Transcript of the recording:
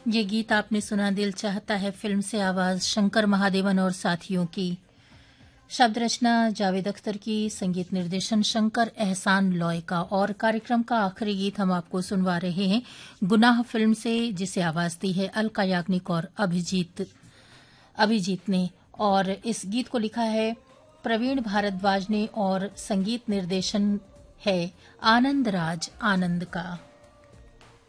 ये गीत आपने सुना दिल चाहता है फिल्म से, आवाज शंकर महादेवन और साथियों की। शब्द रचना जावेद अख्तर की, संगीत निर्देशन शंकर एहसान लॉय का। और कार्यक्रम का आखिरी गीत हम आपको सुनवा रहे हैं गुनाह फिल्म से, जिसे आवाज दी है अलका याग्निक और अभिजीत ने। और इस गीत को लिखा है प्रवीण भारद्वाज ने और संगीत निर्देशन है आनंद राज आनंद का।